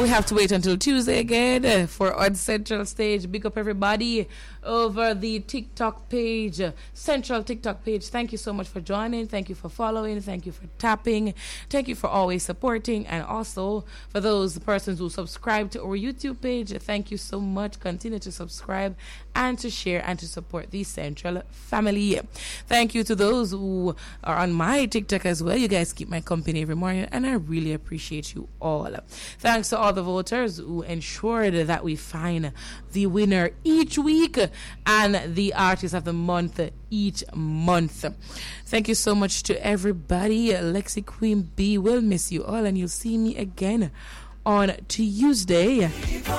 We have to wait until Tuesday again for Odd Central Stage. Big up everybody over the TikTok page, Central TikTok page. Thank you so much for joining. Thank you for following. Thank you for tapping. Thank you for always supporting. And also for those persons who subscribe to our YouTube page, thank you so much. Continue to subscribe and to share and to support the Central family. Thank you to those who are on my TikTok as well. You guys keep my company every morning and I really appreciate you all. Thanks to all the voters who ensured that we find the winner each week and the artist of the month each month. Thank you so much to everybody. Lexi Queen B will miss you all and you'll see me again on Tuesday.